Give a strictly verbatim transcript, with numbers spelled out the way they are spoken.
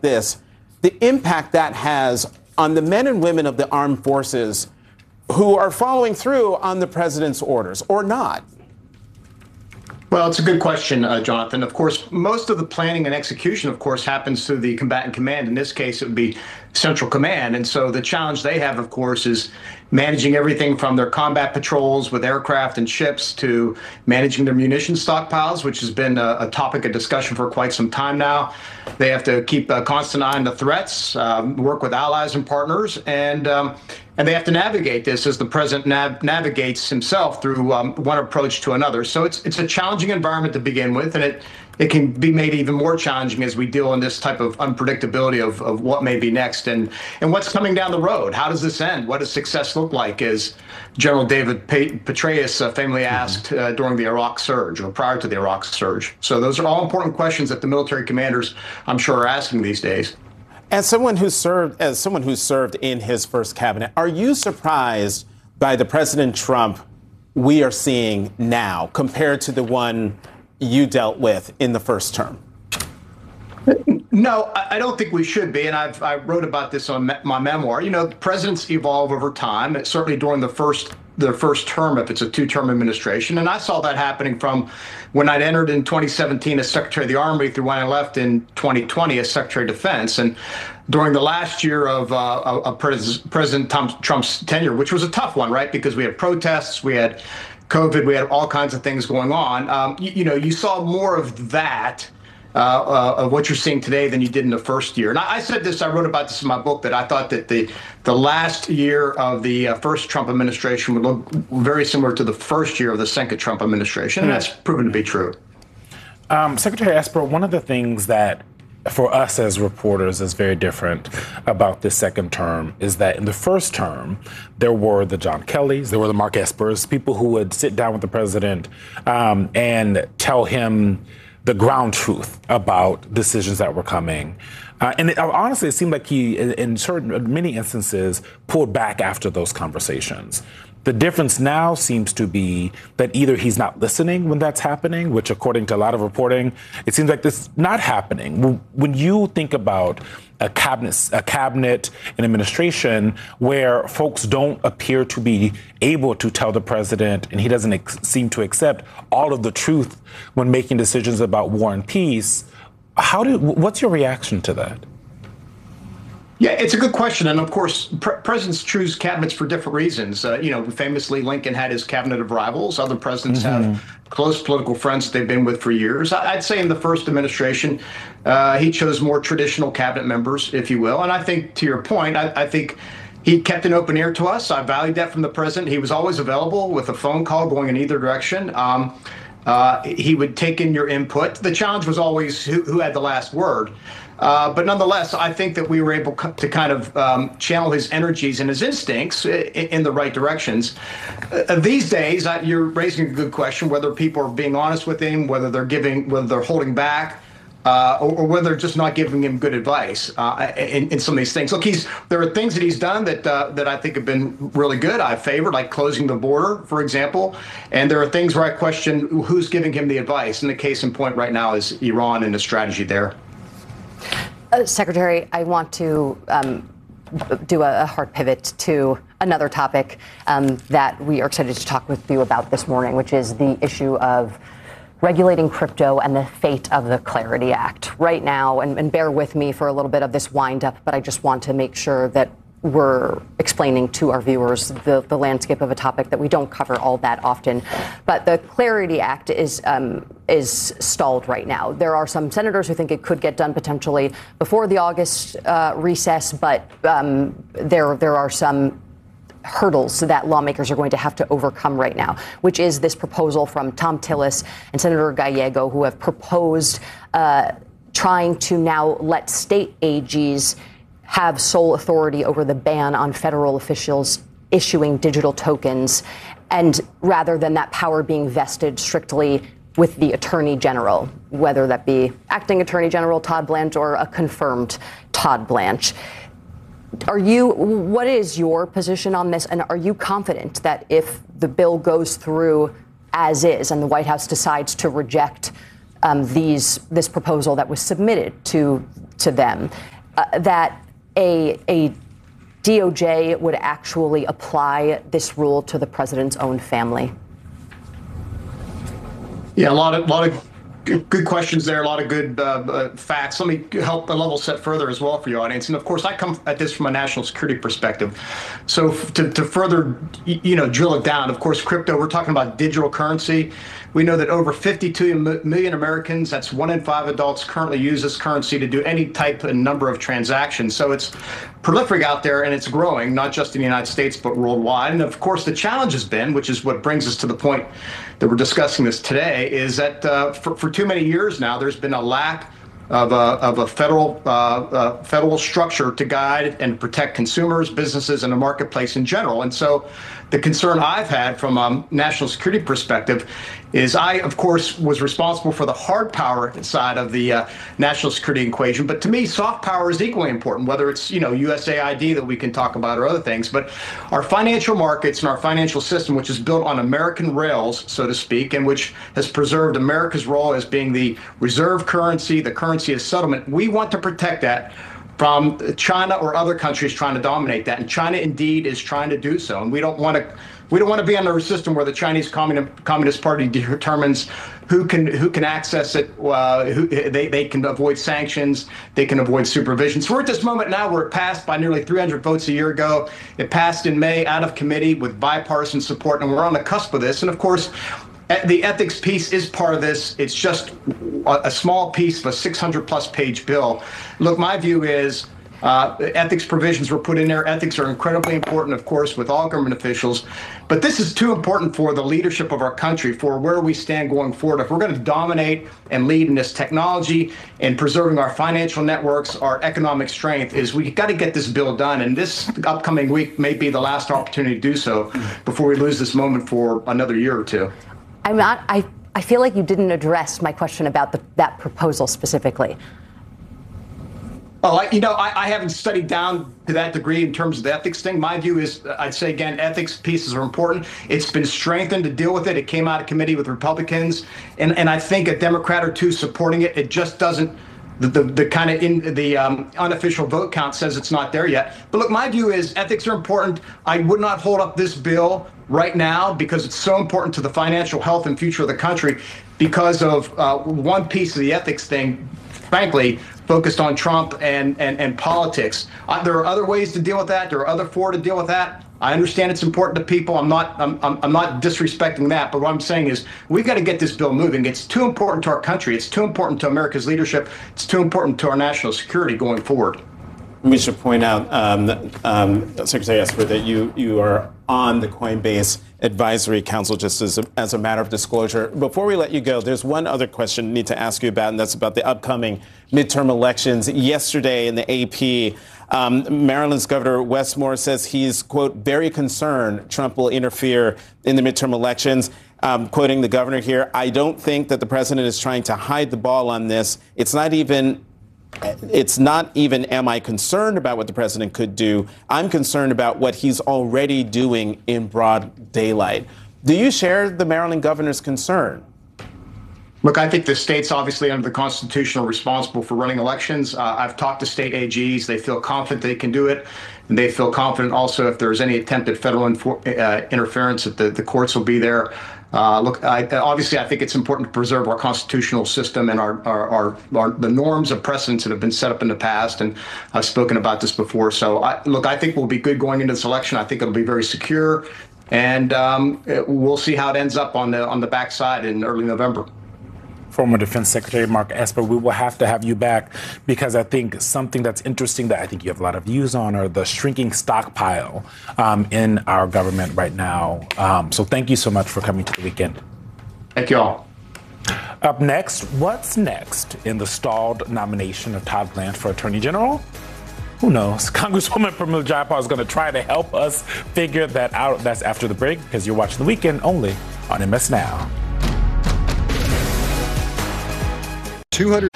like this, the impact that has on the men and women of the armed forces who are following through on the president's orders or not? Well, it's a good question, uh, Jonathan. Of course, most of the planning and execution, of course, happens through the combatant command. In this case, it would be Central Command. And so the challenge they have, of course, is managing everything from their combat patrols with aircraft and ships to managing their munition stockpiles, which has been a, a topic of discussion for quite some time now. They have to keep a constant eye on the threats, um, work with allies and partners, and um, and they have to navigate this as the president nav navigates himself through um, one approach to another. So it's it's a challenging environment to begin with, and it it can be made even more challenging as we deal in this type of unpredictability of, of what may be next and and what's coming down the road. How does this end? What does success look like? As General David Petraeus uh, famously asked uh, during the Iraq surge or prior to the Iraq surge. So those are all important questions that the military commanders, I'm sure, are asking these days. As someone who served, as someone who served in his first cabinet, are you surprised by the President Trump we are seeing now compared to the one you dealt with in the first term? No, I don't think we should be. And I've, I wrote about this on my memoir. You know, presidents evolve over time. It's certainly during the first the first term, if it's a two-term administration. And I saw that happening from when I'd entered in twenty seventeen as Secretary of the Army through when I left in twenty twenty as Secretary of Defense. And during the last year of, uh, of Pres President Tom, Trump's tenure, which was a tough one, right? Because we had protests, we had COVID, we had all kinds of things going on. Um, you, you know, you saw more of that Uh, uh, of what you're seeing today than you did in the first year. And I, I said this, I wrote about this in my book, that I thought that the the last year of the uh, first Trump administration would look very similar to the first year of the second Trump administration, and that's proven to be true. Um, Secretary Esper, one of the things that for us as reporters is very different about this second term is that in the first term, there were the John Kellys, there were the Mark Espers, people who would sit down with the president um, and tell him the ground truth about decisions that were coming. Uh, and it, honestly, it seemed like he, in, in certain, many instances, pulled back after those conversations. The difference now seems to be that either he's not listening when that's happening, which according to a lot of reporting, it seems like this is not happening. When you think about a cabinet, a cabinet, an administration where folks don't appear to be able to tell the president, and he doesn't ex seem to accept all of the truth when making decisions about war and peace, how do, what's your reaction to that? Yeah, it's a good question. And of course, pre presidents choose cabinets for different reasons. Uh, you know, famously, Lincoln had his cabinet of rivals. Other presidents mm-hmm. have close political friends they've been with for years. I'd say in the first administration, uh, he chose more traditional cabinet members, if you will. And I think, to your point, I, I think he kept an open ear to us. I valued that from the president. He was always available with a phone call going in either direction. Um, uh, he would take in your input. The challenge was always who, who had the last word. Uh, but nonetheless, I think that we were able to kind of um, channel his energies and his instincts in, in the right directions. Uh, these days, uh, you're raising a good question, whether people are being honest with him, whether they're giving, whether they're holding back, uh, or, or whether they're just not giving him good advice uh, in, in some of these things. Look, he's there are things that he's done that uh, that I think have been really good. I've favored, like closing the border, for example. And there are things where I question who's giving him the advice. And the case in point right now is Iran and the strategy there. Uh, Secretary, I want to um, do a, a hard pivot to another topic um, that we are excited to talk with you about this morning, which is the issue of regulating crypto and the fate of the Clarity Act. Right now, and, and bear with me for a little bit of this wind-up, but I just want to make sure that we're explaining to our viewers the, the landscape of a topic that we don't cover all that often. But the Clarity Act is um, is stalled right now. There are some senators who think it could get done potentially before the August uh, recess, but um, there there are some hurdles that lawmakers are going to have to overcome right now, which is this proposal from Thom Tillis and Senator Gallego, who have proposed uh, trying to now let state A Gs have sole authority over the ban on federal officials issuing digital tokens, and rather than that power being vested strictly with the Attorney General, whether that be acting Attorney General Todd Blanche or a confirmed Todd Blanche. Are you, what is your position on this, and are you confident that if the bill goes through as is and the White House decides to reject um, these this proposal that was submitted to to them, uh, that a a D O J would actually apply this rule to the president's own family? Yeah, a lot of lot of good questions there, a lot of good uh, uh, facts. Let me help a level set further as well for your audience. And of course, I come at this from a national security perspective. So to, to further, you know, drill it down, of course, crypto, we're talking about digital currency. We know that over fifty-two million Americans, that's one in five adults, currently use this currency to do any type and number of transactions. So it's prolific out there, and it's growing, not just in the United States, but worldwide. And of course, the challenge has been, which is what brings us to the point that we're discussing this today, is that uh, for, for too many years now, there's been a lack of a, of a federal uh, uh, federal structure to guide and protect consumers, businesses, and the marketplace in general. And so the concern I've had from a national security perspective is I, of course, was responsible for the hard power side of the uh, national security equation. But to me, soft power is equally important, whether it's, you know, U S A I D that we can talk about or other things. But our financial markets and our financial system, which is built on American rails, so to speak, and which has preserved America's role as being the reserve currency, the currency of settlement, we want to protect that from China or other countries trying to dominate that. And China indeed is trying to do so. And we don't want to we don't want to be under a system where the Chinese Communist Communist Party determines who can who can access it, uh, who, they, they can avoid sanctions, they can avoid supervision. So we're at this moment now where it passed by nearly three hundred votes a year ago. It passed in May out of committee with bipartisan support, and we're on the cusp of this. And of course, the ethics piece is part of this. It's just a small piece of a six hundred plus page bill. Look, my view is uh, ethics provisions were put in there. Ethics are incredibly important, of course, with all government officials. But this is too important for the leadership of our country, for where we stand going forward. If we're going to dominate and lead in this technology and preserving our financial networks, our economic strength, is we got to get this bill done. And this upcoming week may be the last opportunity to do so before we lose this moment for another year or two. I'm not, I, I feel like you didn't address my question about the, that proposal specifically. Oh, I, you know, I, I haven't studied down to that degree in terms of the ethics thing. My view is, I'd say, again, ethics pieces are important. It's been strengthened to deal with it. It came out of committee with Republicans. And, and I think a Democrat or two supporting it, it just doesn't, the, the, the kind of in the um, unofficial vote count says it's not there yet. But look, my view is ethics are important. I would not hold up this bill right now because it's so important to the financial health and future of the country because of uh, one piece of the ethics thing, frankly, focused on Trump and, and, and politics. Uh, there are other ways to deal with that. There are other four to deal with that. I understand it's important to people. I'm not I'm, I'm, I'm not disrespecting that. But what I'm saying is we've got to get this bill moving. It's too important to our country. It's too important to America's leadership. It's too important to our national security going forward. We should point out, um, um, Secretary Esper, that you, you are on the Coinbase Advisory Council, just as a, as a matter of disclosure. Before we let you go, there's one other question I need to ask you about, and that's about the upcoming midterm elections. Yesterday in the A P, um, Maryland's Governor Wes Moore says he's, quote, very concerned Trump will interfere in the midterm elections. Um, quoting the governor here, I don't think that the president is trying to hide the ball on this. It's not even It's not even, am I concerned about what the president could do? I'm concerned about what he's already doing in broad daylight. Do you share the Maryland governor's concern? Look, I think the state's obviously under the Constitution responsible for running elections. Uh, I've talked to state A Gs. They feel confident they can do it. And they feel confident also if there's any attempt at federal infor- uh, interference, that the, the courts will be there. Uh, look, I, obviously, I think it's important to preserve our constitutional system and our, our, our, our the norms of precedents that have been set up in the past. And I've spoken about this before. So, I, look, I think we'll be good going into this election. I think it'll be very secure. And um, it, we'll see how it ends up on the on the backside in early November. Former Defense Secretary Mark Esper, we will have to have you back because I think something that's interesting that I think you have a lot of views on are the shrinking stockpile um, in our government right now. Um, so thank you so much for coming to the weekend. Thank you all. Up next, what's next in the stalled nomination of Todd Blanche for Attorney General? Who knows? Congresswoman Pramila Jayapal is going to try to help us figure that out. That's after the break because you're watching The Weekend only on M S Now. two hundred